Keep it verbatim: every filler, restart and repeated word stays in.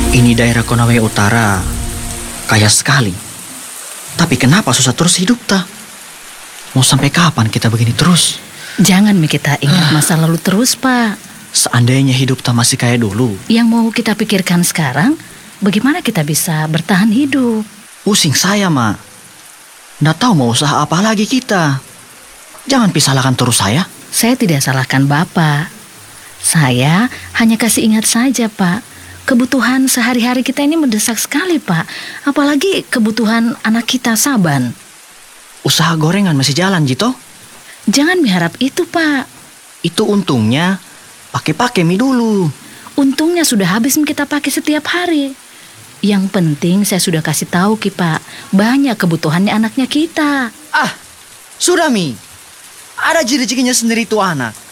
Ini daerah Konawe Utara kaya sekali. Tapi kenapa susah terus hidup ta? Mau sampai kapan kita begini terus? Jangan Mi kita ingat masa lalu terus, Pak. Seandainya hidup ta masih kayak dulu. Yang mau kita pikirkan sekarang, bagaimana kita bisa bertahan hidup. Pusing saya, Ma. Nggak tahu mau usaha apa lagi kita. Jangan pisalahkan terus saya. Saya tidak salahkan Bapak. Saya hanya kasih ingat saja, Pak. Kebutuhan sehari-hari kita ini mendesak sekali, Pak. Apalagi kebutuhan anak kita, Saban. Usaha gorengan masih jalan, Jito? Jangan miharap itu, Pak. Itu untungnya pakai-pakai mie dulu. Untungnya sudah habis kita pakai setiap hari. Yang penting saya sudah kasih tahu, Ki, Pak. Banyak kebutuhannya anaknya kita. Ah, sudah Mi. Ada rezeki-rezekinya sendiri tuh anak.